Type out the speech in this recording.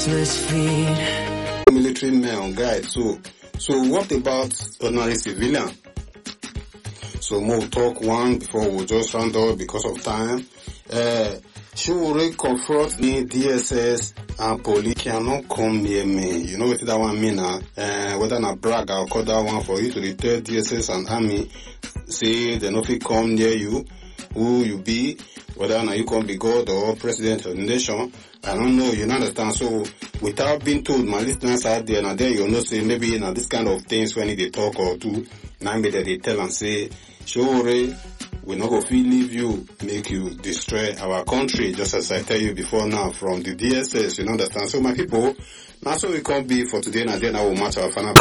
useless feed. Military men on guide. So what about ordinary civilian? So more talk one before we just round up because of time. Should confront me, DSS and police cannot come near me. You know what that one mean? Whether na brag, I'll call that one for you to tell DSS and army, say they no fit come near you, who you be, whether na you can be God or president of the nation. I don't know, you understand? So without being told, my listeners out there, and then you'll know say maybe this kind of things when they talk or do, now maybe they tell and say, sure, we not go feel leave you, make you destroy our country, just as I tell you before now from the DSS, you understand? So my people, now so we can't be for today, and then I will match our final